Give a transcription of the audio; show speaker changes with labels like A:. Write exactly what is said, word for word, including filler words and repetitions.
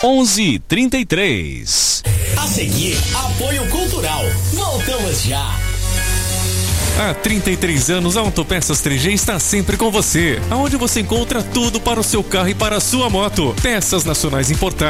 A: onze trinta e três.
B: A seguir, apoio cultural. Voltamos já.
A: Há trinta e três anos, a Autopeças três G está sempre com você, aonde você encontra tudo para o seu carro e para a sua moto. Peças nacionais importadas,